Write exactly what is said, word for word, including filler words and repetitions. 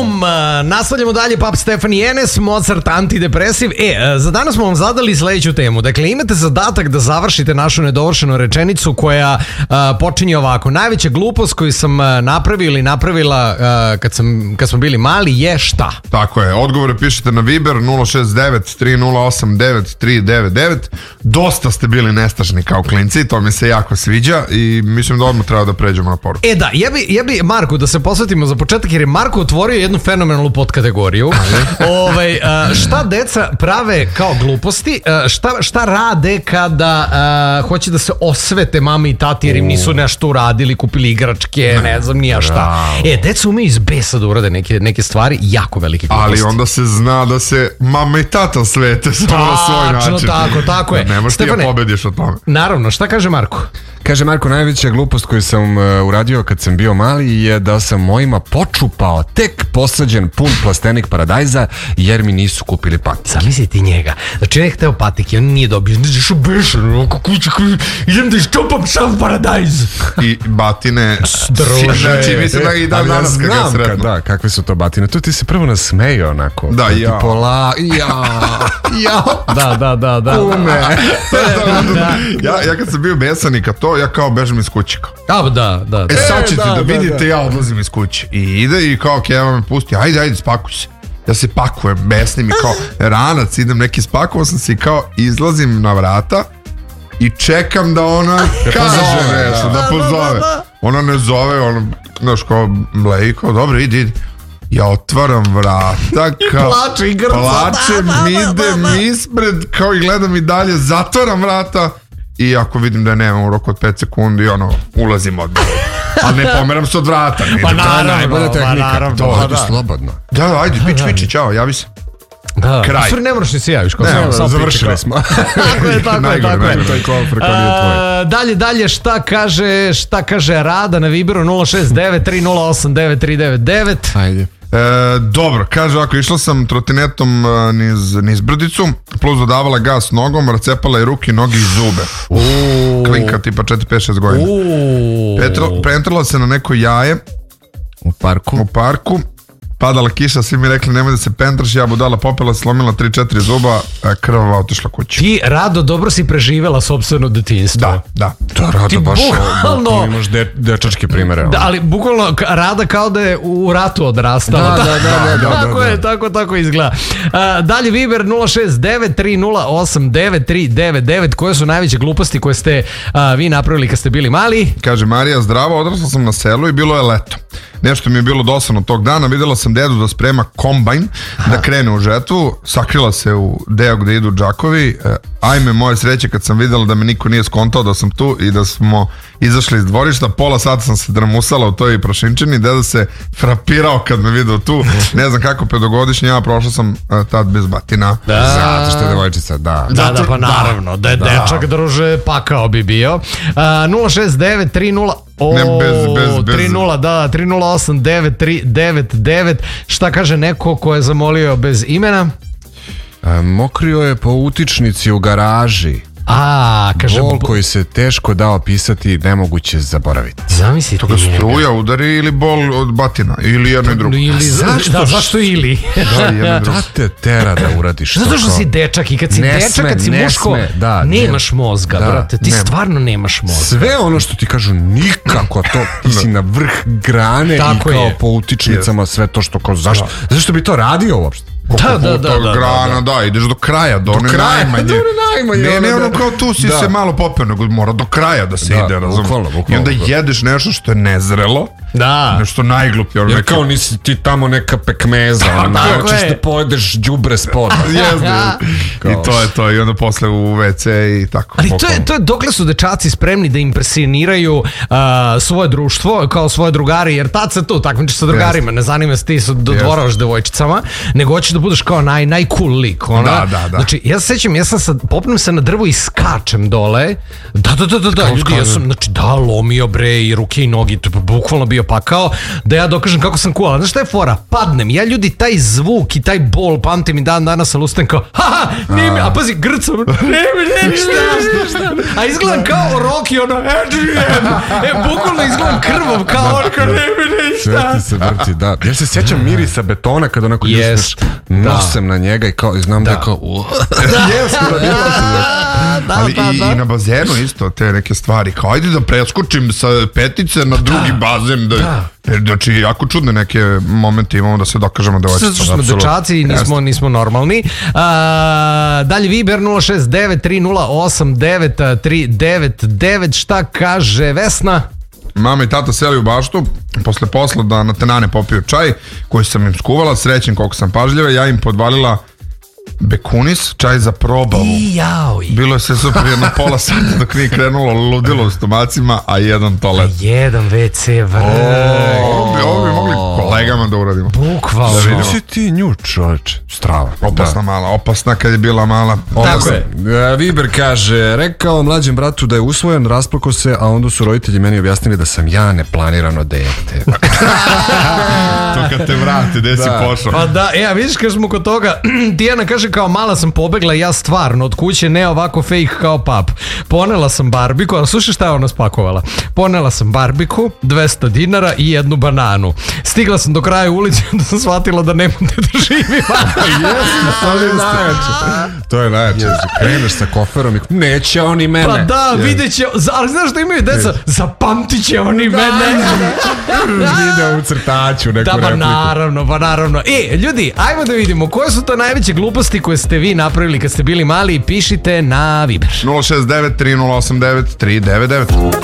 Bum! Nastavljamo dalje, Pap Stefani Enes, Mozart antidepresiv. E, za danas smo vam zadali sledeću temu. Dakle, imate zadatak da završite našu nedovršenu rečenicu koja a, počinje ovako. Najveća glupost koju sam a, napravio ili napravila a, kad, sam, kad smo bili mali je šta? Tako je, odgovore pišete na Viber nula šest devet tri nula osam devet tri devet devet. Dosta ste bili nestašni kao klinci, to mi se jako sviđa i mislim da odmah treba da pređemo na poruku. E da, ja bi, ja bi Marku, da se posvetimo za početak, jer je Marko otvorio jednu fenomenalnu podkategoriju. ovaj, a, šta deca prave kao gluposti, a, šta, šta rade kada a, hoće da se osvete mami i tati jer im nisu nešto uradili, kupili igračke, ne znam nija šta. E, deca umeju iz besa da urade neke, neke stvari, jako velike gluposti. Ali onda se zna da se mama i tata svete samo na svoj način. Tačno, tako, tako je. Ne možeš ti ja pobediš od tome. Naravno, šta kaže Marko? Kaže Marko, najveća glupost koju sam uh, uradio kad sam bio mali je da sam mojima počupao tek posađen pun plastenik paradajza jer mi nisu kupili patike. Zamisli ti njega. Znači, on je hteo patike, on nije dobio. Znači, što beše, kako idem da iščupam sav paradajz. I batine. Druže. Znači, mislim da i dan danas kad ga sretno. Da, kakve su to batine. Tu ti se prvo nasmejo onako. Da, ja. Pola, ja, ja. Da, da, da, da. Kume. Ja, ja kad sam bio besan i kad to, ja kao bežem iz kuće. Da, da, da. E sad ćete da, da, da, vidite, da. ja odlazim iz kuće. I ide i kao Keva me pusti, ajde, ajde, spakuj se. Ja se pakujem, besnim i kao ranac, idem neki, spakovao sam se i kao izlazim na vrata i čekam da ona kaže nešto, da pozove. Ona ne zove, ona, znaš, kao mleji, kao dobro, idi, idi. Ja otvaram vrata, kao plače i grca. Plačem, idem ispred, kao i gledam i dalje, zatvaram vrata i ako vidim da nemam u roku od pet sekundi, ono, ulazim odmah. Ali ne pomeram se od vrata. Pa naravno, pa naravno. To je slobodno. Da, da, ajde, piči, piči, čao, javi se. Da, kraj. Stvari ne moraš ni se javiš. Ne, Samo završili smo. Tako je, tako je, tako je. To je kofr kao nije tvoj. Dalje, dalje, šta kaže, šta kaže Rada na Viberu nula šest devet tri nula osam devet tri devet devet. Ajde. E, dobro, kaže ako išla sam trotinetom uh, niz, niz brdicu, plus dodavala gas nogom, racepala je ruke, noge i zube. Uuu. Klinka tipa četiri pet šest godina. Petro, Pretrla se na neko jaje U parku. u parku, padala kiša, svi mi rekli nemoj da se pentraš, ja budala popela, slomila tri četiri zuba, krvava otišla kući. Ti, Rado, dobro si preživela sopstveno detinjstvo. Da, da. To Rado Ti baš, bukvalno- imaš de, dečačke primere. Da, ali bukvalno k- Rada kao da je u ratu odrastala. Da, da, da, da, Tako da, je, da. tako, tako izgleda. A, dalje Viber nula šest devet tri nula osam devet tri devet devet. Koje su najveće gluposti koje ste a, vi napravili kad ste bili mali? Kaže Marija, zdravo, odrasla sam na selu i bilo je leto. Nešto mi je bilo dosadno tog dana, videla sam dedu da sprema kombajn, da krene u žetvu, sakrila se u deo gde idu džakovi, e, ajme moje sreće kad sam videla da me niko nije skontao da sam tu i da smo izašli iz dvorišta, pola sata sam se dramusala u toj prašinčini, deda se frapirao kad me video tu, ne znam kako pedogodišnji, ja prošla sam e, tad bez batina. Da. Zato što je devojčica, da. Da, da, pa naravno, da je dečak, druže, pakao bi bio. A, nula šest devet tri nula O, Ne, bez- bez- bez- tri nula, da, tri nula osam devet tri devet devet. Šta kaže neko ko je zamolio bez imena? A, mokrio je po utičnici u garaži. A, kaže... Bol koji se teško da opisati, nemoguće zaboraviti. Zamisli ti Toga njega. struja udari ili bol od batina, ili jedno i drugo. Ili, zašto? Da, zašto ili? Da, jedno i drugo. Da te tera da uradiš to. Zato što kao- si dečak i kad si Ne dečak, sme, kad si ne muško, sme, da, nemaš ne. mozga, Da, brate. Ti nema. stvarno nemaš mozga. Sve ono što ti kažu nikako to, ti si na vrh grane Tako i kao je. po utičnicama sve to što kao zašto, zašto bi to radio uopšte? Da, da, da, da, grana, da, ideš do kraja, do one kraja, najmanje. do one najmanje, Ne, ne, ono, ono da. kao tu si Da. se malo popeo, nego mora do kraja da se Da, ide, razum. bukvalno, I bukvalno, onda da. jedeš nešto što je nezrelo, Da. nešto najgluplje. Ono Jer neko- kao nisi ti tamo neka pekmeza, ono, tako hoćeš je. da pojedeš đubre spoda. Jeste. I to je to, i onda posle u ve ce i tako. Ali to je, to je dokle su dečaci spremni da impresioniraju uh, svoje društvo kao svoje drugari, jer tad se tu takmičiš sa drugarima, ne zanima se ti se dodvoravaš devojčicama, nego hoćeš da budeš kao naj, najcool lik. Ona. Da, da, da. Znači, ja se sećam, ja sam sad, popnem se na drvo i skačem dole. Da, da, da, da, da, ljudi, ja sam, znači, da, lomio bre i ruke i nogi, to je bukvalno bio bio pakao, da ja dokažem kako sam cool. Znaš šta je fora? Padnem, ja ljudi taj zvuk i taj bol pamtim i dan danas, ali ustajem kao haha, nije mi, a pazi, grcam, ne mi, ne mi, šta, a izgledam kao Rocky, ono, Adrian, e, bukvalno izgledam krvom, kao on, kao ne mi, Sve ništa. ti se vrti, da. Ja se sjećam mirisa betona kad onako Jest, ljusneš nosem na njega i kao, i znam da, da je kao uh. Jesu, da, Da, ali da, i, da. i na bazenu isto te neke stvari. Kao ajde da preskočim sa petice na drugi bazen. Da, Da. Znači, jako čudne neke momente imamo da se dokažemo da je Zato što smo dečaci i nismo, nismo normalni. A, dalje Viber nula šest devet tri nula osam devet tri devet devet. Šta kaže Vesna? Mama i tata seli u baštu posle posla da na tenane popiju čaj koji sam im skuvala, srećen koliko sam pažljiva, ja im podvalila bekunis, čaj za probavu. I jao. Bilo je sve super jedno pola sata dok nije krenulo ludilo u stomacima, a jedan toalet. Jedan ve ce vrh. Ovo bi, ovo bi mogli kolegama da uradimo. Bukvalno. Da vidimo. Si ti nju, čovječe, strava. Opasna mala, opasna kad je bila mala. Tako je. E, Viber kaže, rekao mlađem bratu da je usvojen, rasplako se, a onda su roditelji meni objasnili da sam ja neplanirano dete. To kad te vrati, gde si pošao? Pa da, e, a vidiš kad smo kod toga, Tijana kaže kao mala sam pobegla, ja stvarno od kuće, ne ovako fake kao pap. Ponela sam barbiku, ali slušaj šta je ona spakovala. Ponela sam barbiku, dvesta dinara i jednu bananu. Stigla sam do kraja ulice, onda sam shvatila da nema gde da živim. To je najjače. To je najjače. Kreneš sa koferom i neće oni mene. Pa da, vidjet će, ali znaš što imaju deca? Zapamtit će oni mene. Video u crtaču neku Da, pa repliku. naravno, pa naravno. E, ljudi, ajmo da vidimo koje su to najveće gluposti koje ste vi napravili kad ste bili mali. Pišite na Viber. nula šest devet tri nula osam devet tri devet devet.